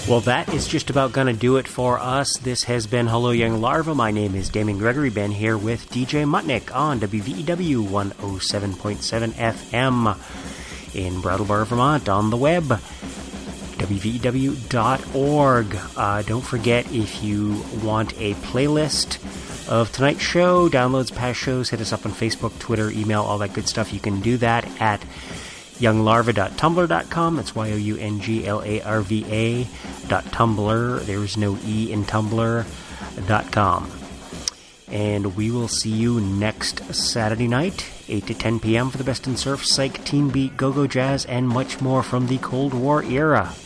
Well, that is just about going to do it for us. This has been Hello Young Larva. My name is Damon Gregory. Been here with DJ Mutnick on WVEW 107.7 FM in Brattleboro, Vermont, on the web, wvew.org. Don't forget, if you want a playlist of tonight's show, downloads, past shows, hit us up on Facebook, Twitter, email, all that good stuff. You can do that at younglarva.tumblr.com. That's younglarva.tumblr. There is no E in Tumblr.com. And we will see you next Saturday night, 8 to 10 p.m. for the best in surf, psych, teen beat, go-go jazz, and much more from the Cold War era.